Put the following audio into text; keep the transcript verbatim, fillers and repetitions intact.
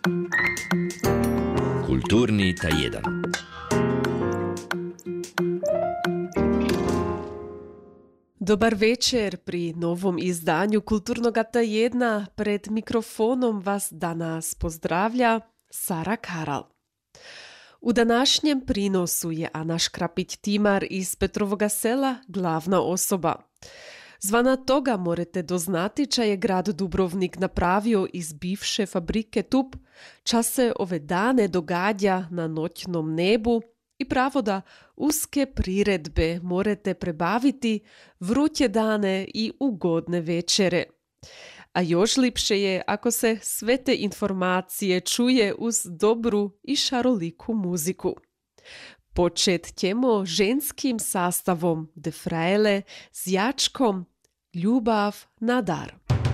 Kulturni tajedan. Dobar večer pri novom izdanju Kulturnoga tajedna. Pred mikrofonom vas danas pozdravlja Sara Karal. U današnjem prinosu je Ana Škrapić-Timar iz Petrovoga sela glavna osoba. Zvana toga morate doznati ča je grad Dubrovnik napravio iz bivše fabrike Tup, ča se ove dane događa na noćnom nebu i pravo da uske priredbe morate prebaviti, vruće dane i ugodne večere. A još lipše je ako se sve te informacije čuje uz dobru i šaroliku muziku. Počet ćemo ženskim sastavom De Frajle s jačkom Ljubav na dar.